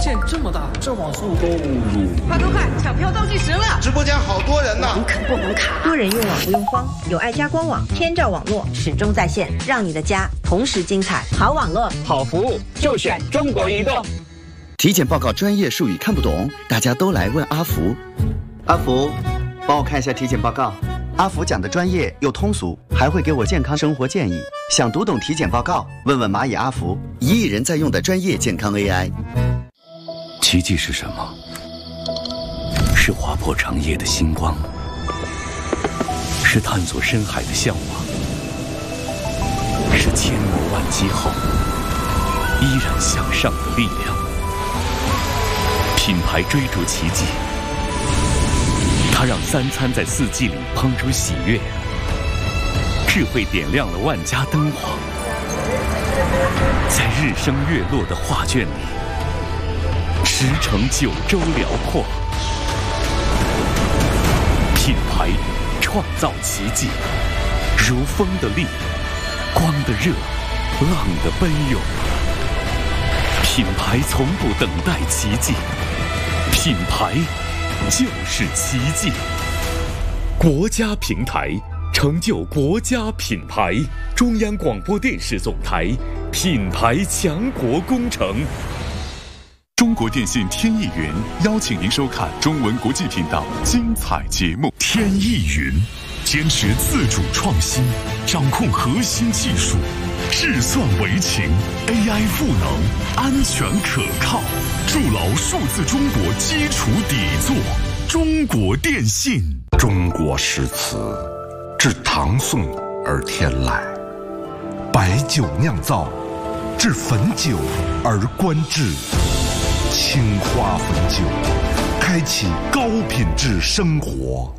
线这么大，这网速都快，抢票倒计时了！ 直播间好多人呢， 不能卡。多人用网不用慌，有爱家官网，天照网络始终在线，让你的家同时精彩。好网络， 好服务，就选中国移动。 体检报告专业术语看不懂，大家都来问阿福。阿福，帮我看一下体检报告。阿福讲的专业又通俗，还会给我健康生活建议。想读懂体检报告，问问蚂蚁阿福，1亿人在用的专业健康 AI。 奇迹是什么？是划破长夜的星光，是探索深海的向往，是千磨万击后依然向上的力量。品牌追逐奇迹，它让3餐在4季里烹出喜悦，智慧点亮了万家灯火，在日升月落的画卷里驰骋9州辽阔。品牌创造奇迹，如风的力，光的热，浪的奔涌。品牌从不等待奇迹，品牌就是奇迹。国家平台，成就国家品牌。中央广播电视总台品牌强国工程。 中国电信天翼云邀请您收看中文国际频道精彩节目。天翼云坚持自主创新，掌控核心技术，智算为情 ，AI 赋能，安全可靠，筑牢数字中国基础底座。中国电信。 中国诗词自唐宋而天来，白酒酿造，至汾酒而观致。青花汾酒，开启高品质生活。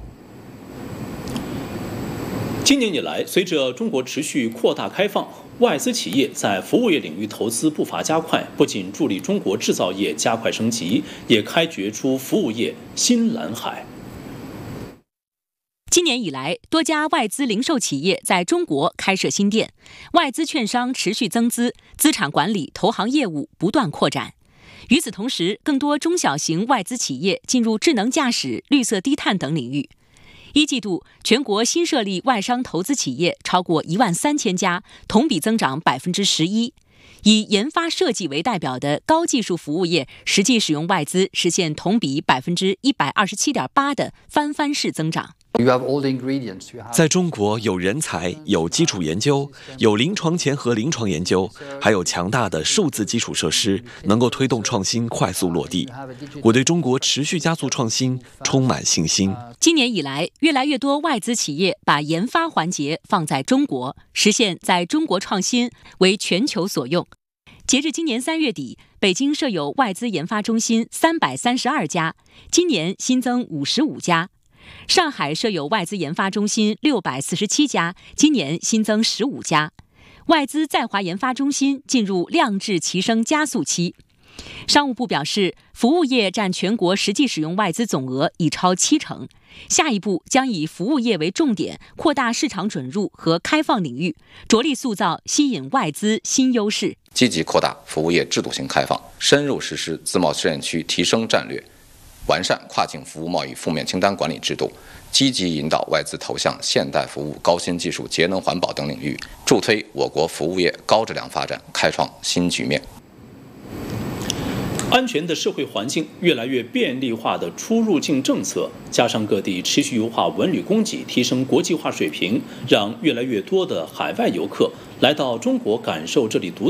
今年以来，随着中国持续扩大开放，外资企业在服务业领域投资步伐加快，不仅助力中国制造业加快升级，也开掘出服务业新蓝海。 今年以来，多家外资零售企业在中国开设新店，外资券商持续增资，资产管理、投行业务不断扩展。与此同时，更多中小型外资企业进入智能驾驶、绿色低碳等领域。一季度，全国新设立外商投资企业超过13000家，同比增长11%。以研发设计为代表的高技术服务业实际使用外资实现同比127.8%的翻式增长。 在中国有人才，有基础研究，有临床前和临床研究，还有强大的数字基础设施，能够推动创新快速落地。我对中国持续加速创新充满信心。 今年以来，越来越多外资企业把研发环节放在中国，实现在中国创新为全球所用。截至今年3月底，北京设有外资研发中心332家，今年新增55家。上海设有外资研发中心647家，今年新增15家。外资在华研发中心进入量质齐升加速期。商务部表示，服务业占全国实际使用外资总额已超70%，下一步将以服务业为重点，扩大市场准入和开放领域，着力塑造吸引外资新优势。 积极扩大服务业制度性开放，深入实施自贸试验区提升战略，完善跨境服务贸易负面清单管理制度，积极引导外资投向现代服务、高新技术、节能环保等领域，助推我国服务业高质量发展，开创新局面。 安全的社会环境、越来越便利化的出入境政策，加上各地持续优化文旅供给，提升国际化水平，让越来越多的海外游客来到中国，感受这里独